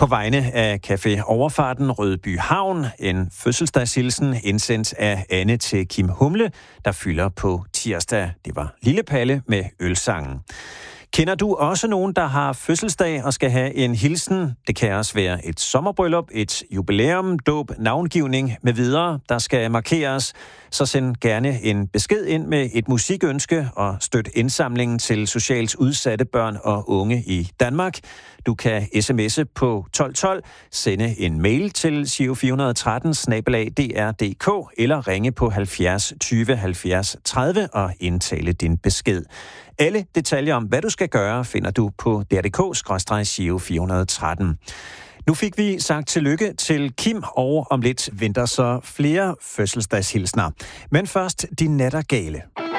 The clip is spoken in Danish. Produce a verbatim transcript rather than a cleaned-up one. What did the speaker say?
På vegne af Café Overfarten Rødby Havn, en fødselsdagshilsen indsendt af Anne til Kim Humle, der fylder på tirsdag. Det var Lille Palle med ølsangen. Kender du også nogen, der har fødselsdag og skal have en hilsen? Det kan også være et sommerbryllup, et jubilæum, dåb, navngivning med videre, der skal markeres. Så send gerne en besked ind med et musikønske og støt indsamlingen til socialt udsatte børn og unge i Danmark. Du kan sms'e på tolv tolv, sende en mail til giro fire et tre snabel-a d r punktum d k eller ringe på halvfjerds tyve halvfjerds tredive og indtale din besked. Alle detaljer om, hvad du skal gøre, finder du på d r punktum d k skråstreg giro fire et tre. Nu fik vi sagt tillykke til Kim, og om lidt venter så flere fødselsdagshilsner. Men først de nattergale.